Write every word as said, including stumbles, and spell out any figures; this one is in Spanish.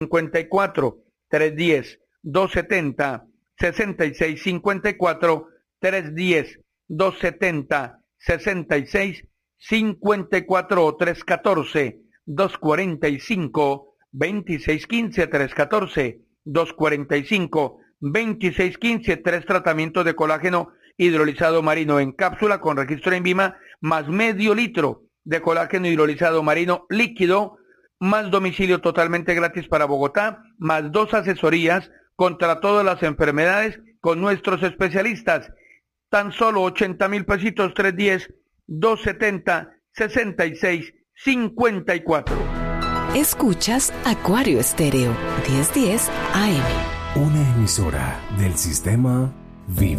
cincuenta y cuatro, tres diez, dos setenta, sesenta y seis cincuenta y cuatro, tres diez, dos setenta, sesenta y seis cincuenta y cuatro o tres catorce, dos cuarenta y cinco, veintiséis quince, tres catorce, dos cuarenta y cinco, veintiséis quince, tres tratamientos de colágeno hidrolizado marino en cápsula con registro en Vima, más medio litro de colágeno hidrolizado marino líquido, más domicilio totalmente gratis para Bogotá, más dos asesorías contra todas las enfermedades con nuestros especialistas. Tan solo ochenta mil pesitos, tres diez, dos setenta, sesenta y seis cincuenta y cuatro. Escuchas Acuario Estéreo, diez diez A M. Una emisora del sistema Vive.